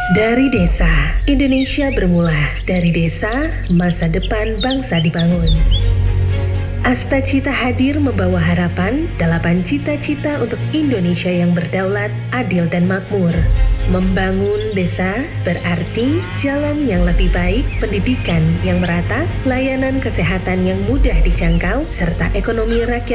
Dari desa, Indonesia bermula. Dari desa, masa depan bangsa dibangun. Asta Cita hadir membawa harapan, 8 cita-cita untuk Indonesia yang berdaulat, adil dan makmur. Membangun desa berarti jalan yang lebih baik, pendidikan yang merata, layanan kesehatan yang mudah dijangkau, serta ekonomi rakyat